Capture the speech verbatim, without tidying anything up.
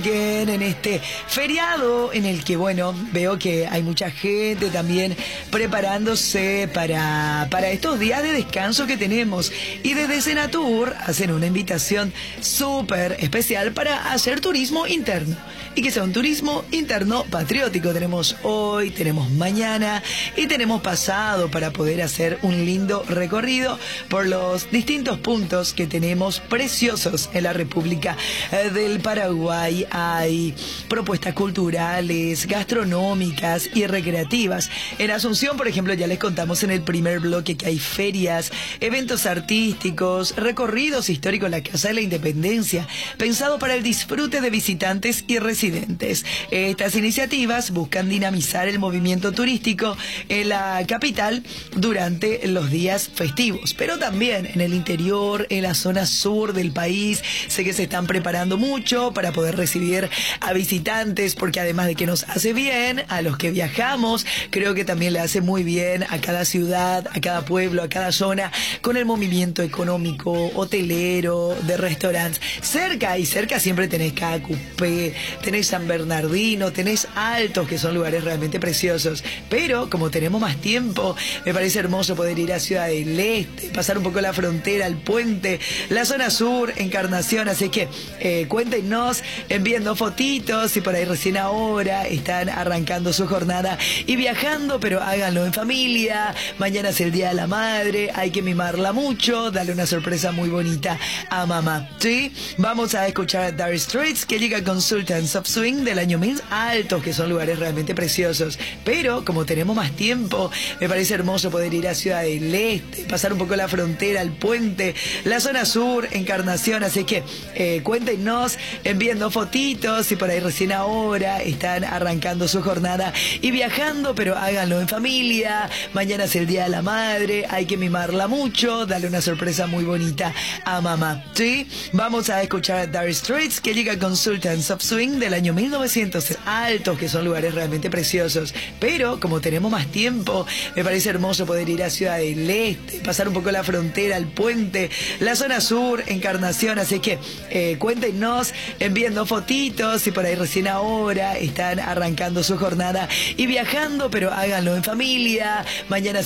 En este feriado en el que, bueno, veo que hay mucha gente también preparándose para, para estos días de descanso que tenemos. Y desde Senatur hacen una invitación súper especial para hacer turismo interno. Y que sea un turismo interno patriótico. Tenemos hoy, tenemos mañana y tenemos pasado para poder hacer un lindo recorrido por los distintos puntos que tenemos preciosos en la República del Paraguay. Hay propuestas culturales, gastronómicas y recreativas. En Asunción, por ejemplo, ya les contamos en el primer bloque que hay ferias, eventos artísticos, recorridos históricos en la Casa de la Independencia, pensado para el disfrute de visitantes y residentes. Estas iniciativas buscan dinamizar el movimiento turístico en la capital durante los días festivos, pero también en el interior, en la zona sur del país. Sé que se están preparando mucho para poder recibir a visitantes, porque además de que nos hace bien a los que viajamos, creo que también le hace muy bien a cada ciudad, a cada pueblo, a cada zona, con el movimiento económico, hotelero, de restaurantes. Cerca y cerca siempre tenés Cacupé, tenés San Bernardino, tenés Altos, que son lugares realmente preciosos. Pero como tenemos más tiempo, me parece hermoso poder ir a Ciudad del Este, pasar un poco la frontera, el puente, la zona sur, Encarnación. Así que eh, cuéntenos, enviando fotitos y por ahí recién ahora están arrancando su jornada y viajando, pero háganlo en familia. Mañana es el Día de la Madre, hay que mimarla mucho, darle una sorpresa muy bonita a mamá, ¿sí? Vamos a escuchar a Dire Straits, que llega con Sultans of Swing del año mil. Altos, que son lugares realmente preciosos. Pero como tenemos más tiempo, me parece hermoso poder ir a Ciudad del Este, pasar un poco la frontera, el puente, la zona sur, Encarnación. Así que eh, cuéntenos, enviando fotitos y por ahí recién ahora están arrancando su jornada y viajando, pero háganlo en familia. Mañana es el Día de la Madre, hay que mimarla mucho, darle una sorpresa muy bonita a mamá, ¿sí? Vamos a escuchar a Dire Straits, que llega con Sultans of Swing del año mil novecientos. Altos, que son lugares realmente preciosos. Pero como tenemos más tiempo, me parece hermoso poder ir a Ciudad del Este, pasar un poco la frontera, el puente, la zona sur, Encarnación. Así que eh, cuéntenos, enviando fotitos y por ahí recién ahora están arrancando su jornada y viajando, pero háganlo en familia. Mañana